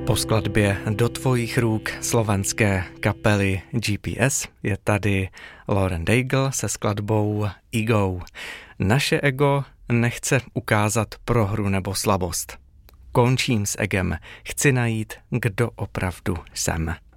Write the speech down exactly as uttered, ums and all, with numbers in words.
Po skladbě Do tvojich růk slovenské kapely G P S je tady Lauren Daigle se skladbou Ego. Naše ego nechce ukázat prohru nebo slabost. Končím s egem, chci najít, kdo opravdu jsem.